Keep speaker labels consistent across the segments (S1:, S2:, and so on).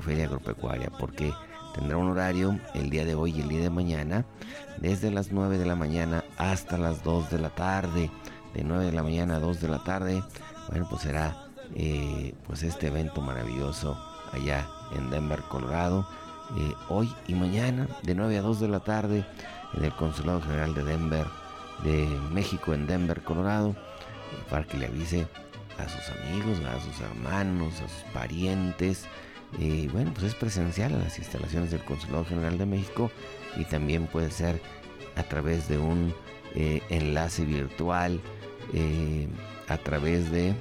S1: Feria Agropecuaria, porque tendrá un horario el día de hoy y el día de mañana, desde las 9 de la mañana hasta las 2 de la tarde. De 9 de la mañana a 2 de la tarde, bueno, pues será pues este evento maravilloso allá en Denver, Colorado. Hoy y mañana, de 9 a 2 de la tarde, en el Consulado General de Denver, de México en Denver, Colorado, para que le avise a sus amigos, a sus hermanos, a sus parientes. Bueno, pues es presencial en las instalaciones del Consulado General de México, y también puede ser a través de un enlace virtual a través de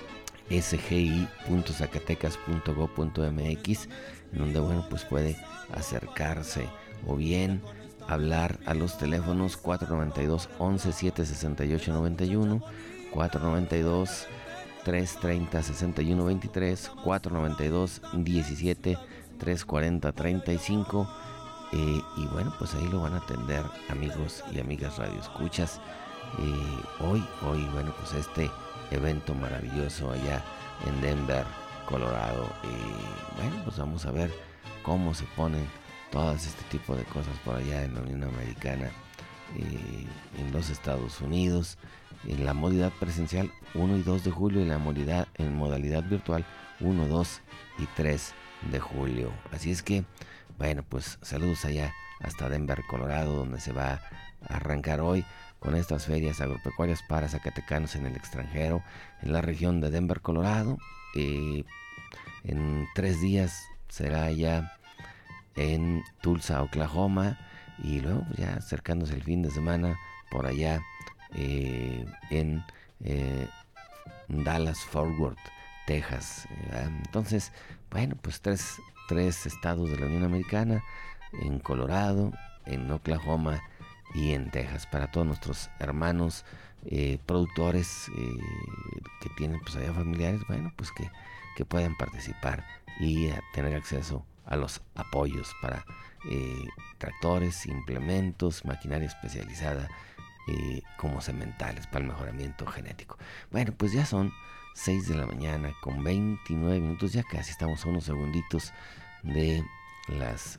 S1: sgi.zacatecas.gov.mx, en donde, bueno, pues puede acercarse o bien hablar a los teléfonos 492 11 768 91, 492 330 61 23, 492 17 340 35. Y bueno, pues ahí lo van a atender amigos y amigas radioescuchas. Hoy, bueno, pues este evento maravilloso allá en Denver, Colorado. Bueno, pues vamos a ver cómo se ponen todas este tipo de cosas por allá en la Unión Americana, en los Estados Unidos, en la modalidad presencial 1 y 2 de julio, y en modalidad virtual 1, 2 y 3 de julio. Así es que, bueno, pues saludos allá hasta Denver, Colorado, donde se va a arrancar hoy con estas ferias agropecuarias para zacatecanos en el extranjero, en la región de Denver, Colorado. En 3 días será ya en Tulsa, Oklahoma, y luego ya acercándose el fin de semana por allá en Dallas, Fort Worth, Texas. Entonces, bueno, pues tres estados de la Unión Americana, en Colorado, en Oklahoma y en Texas, para todos nuestros hermanos productores que tienen pues allá familiares, bueno, pues que puedan participar y tener acceso a los apoyos para tractores, implementos, maquinaria especializada, como sementales para el mejoramiento genético. Bueno, pues ya son 6 de la mañana con 29 minutos, ya casi estamos a unos segunditos de las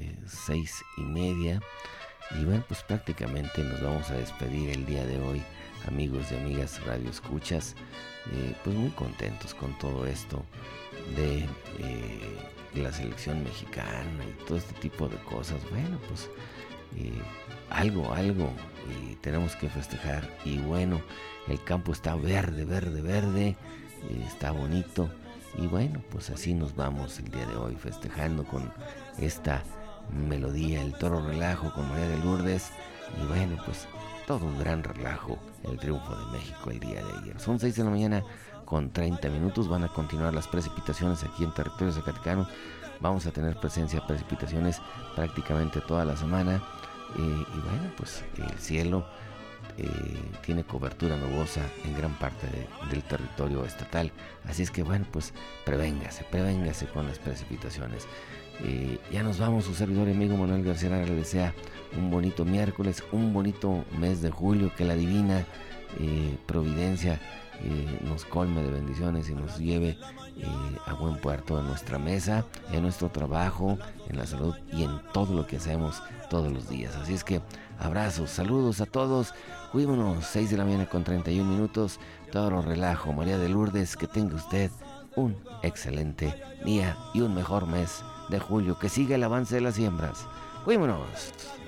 S1: 6:30. Y bueno, pues prácticamente nos vamos a despedir el día de hoy, amigos y amigas radioescuchas, pues muy contentos con todo esto de la selección mexicana y todo este tipo de cosas. Bueno, pues algo tenemos que festejar, y bueno, el campo está verde, está bonito, y bueno, pues así nos vamos el día de hoy festejando con esta melodía, el Toro Relajo con María de Lourdes. Y bueno, pues todo un gran relajo, el triunfo de México el día de ayer. Son 6 de la mañana con 30 minutos. Van a continuar las precipitaciones aquí en territorio zacatecano. Vamos a tener presencia de precipitaciones prácticamente toda la semana. Y bueno, pues el cielo tiene cobertura nubosa en gran parte del territorio estatal. Así es que bueno, pues prevéngase con las precipitaciones. Ya nos vamos. Su servidor y amigo Manuel García Lara le desea un bonito miércoles, un bonito mes de julio, que la divina providencia nos colme de bendiciones y nos lleve a buen puerto en nuestra mesa, en nuestro trabajo, en la salud y en todo lo que hacemos todos los días. Así es que abrazos, saludos a todos, cuídenos. 6 de la mañana con 31 minutos, todo relajo. María de Lourdes, que tenga usted un excelente día y un mejor mes de julio, que siga el avance de las siembras. Cuídenos.